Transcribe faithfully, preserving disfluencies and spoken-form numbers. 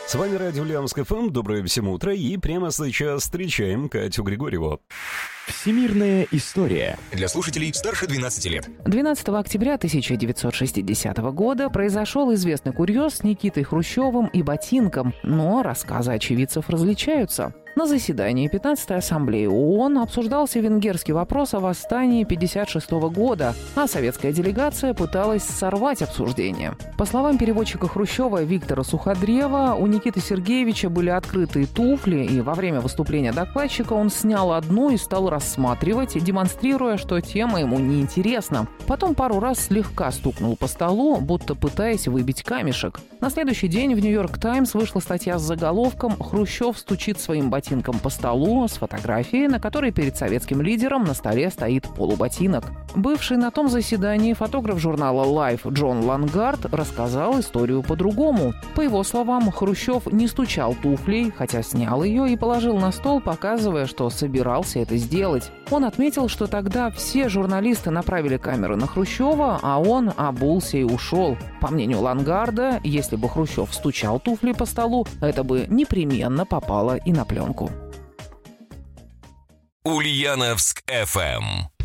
С вами радио Ульяновск эф эм. Доброе всем утро. И прямо сейчас встречаем Катю Григорьеву. Всемирная история. Для слушателей старше двенадцати лет. двенадцатого октября тысяча девятьсот шестидесятого года произошел известный курьез с Никитой Хрущевым и ботинком, но рассказы очевидцев различаются. На заседании пятнадцатой ассамблеи ООН обсуждался венгерский вопрос о восстании пятьдесят шестого года, а советская делегация пыталась сорвать обсуждение. По словам переводчика Хрущева Виктора Суходрева, у Никиты Сергеевича были открытые туфли, и во время выступления докладчика он снял одну и стал рассматривать, демонстрируя, что тема ему неинтересна. Потом пару раз слегка стукнул по столу, будто пытаясь выбить камешек. На следующий день в «Нью-Йорк Таймс» вышла статья с заголовком «Хрущев стучит своим ботинком ботинком по столу» с фотографией, на которой перед советским лидером на столе стоит полуботинок. Бывший на том заседании фотограф журнала Life Джон Лангард рассказал историю по-другому. По его словам, Хрущев не стучал туфлей, хотя снял ее и положил на стол, показывая, что собирался это сделать. Он отметил, что тогда все журналисты направили камеры на Хрущева, а он обулся и ушел. По мнению Лангарда, если бы Хрущев стучал туфли по столу, это бы непременно попало и на пленку. Ульяновск эф эм.